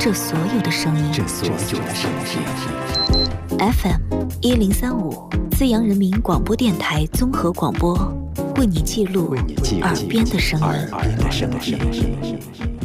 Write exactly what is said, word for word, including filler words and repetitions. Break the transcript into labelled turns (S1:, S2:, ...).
S1: 这所有的声音，
S2: 这所有的声音。
S1: F M 一零三五，资阳人民广播电台综合广播，为你记录耳边的声音。